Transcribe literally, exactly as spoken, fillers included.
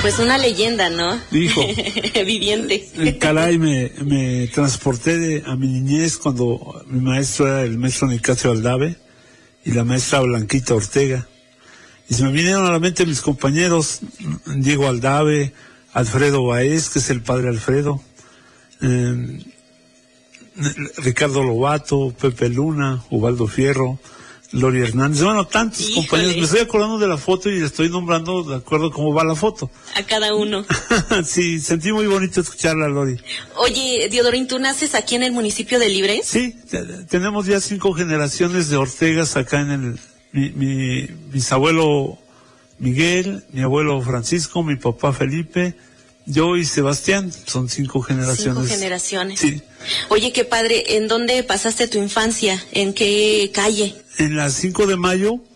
Pues una leyenda, ¿no? Hijo. Viviente. Caray, me, me transporté de, a mi niñez cuando mi maestro era el maestro Nicasio Aldave y la maestra Blanquita Ortega. Y se me vinieron a la mente mis compañeros, Diego Aldave, Alfredo Baez, que es el padre Alfredo, eh, Ricardo Lobato, Pepe Luna, Ubaldo Fierro, Lori Hernández, bueno, tantos Híjole. compañeros. Me estoy acordando de la foto y le estoy nombrando de acuerdo a cómo va la foto. A cada uno. Sí, sentí muy bonito escucharla, Lori. Oye, Diodorín, ¿tú naces aquí en el municipio de Libres? Sí, t- tenemos ya cinco generaciones de Ortegas acá en el... Mi, mi bisabuelo Miguel, mi abuelo Francisco, mi papá Felipe, yo y Sebastián, son cinco generaciones. Cinco generaciones. Sí. Oye, qué padre, ¿en dónde pasaste tu infancia? ¿En qué calle? En la cinco de mayo,